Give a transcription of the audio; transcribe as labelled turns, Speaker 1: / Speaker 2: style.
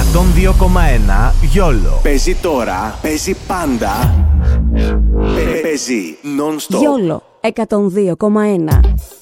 Speaker 1: 102,1 YOLO.
Speaker 2: Παίζει τώρα, παίζει πάντα. Παίζει non-stop.
Speaker 3: YOLO 102,1.